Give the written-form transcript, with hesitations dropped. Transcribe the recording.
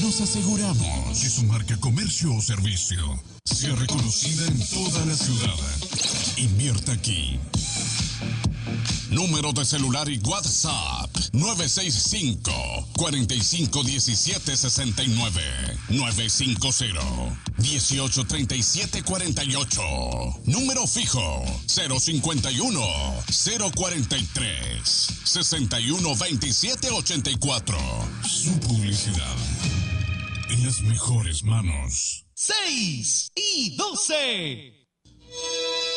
Nos aseguramos que su marca, comercio o servicio sea reconocida en toda la ciudad. Invierta aquí. Número de celular y WhatsApp 965-451769 950-183748. Número fijo 051-043-612784. Su publicidad en las mejores manos. 6 y 12.